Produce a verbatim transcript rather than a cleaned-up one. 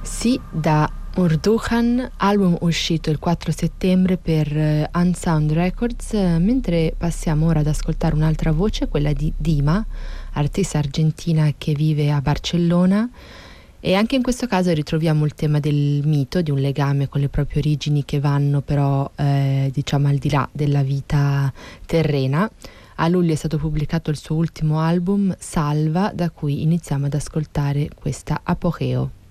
Sì, da Urduhan, album uscito il quattro settembre per uh, Unsound Records, uh, mentre passiamo ora ad ascoltare un'altra voce, quella di Dima, artista argentina che vive a Barcellona, e anche in questo caso ritroviamo il tema del mito, di un legame con le proprie origini che vanno però eh, diciamo al di là della vita terrena. A luglio è stato pubblicato il suo ultimo album, Salva, da cui iniziamo ad ascoltare questa Apogeo.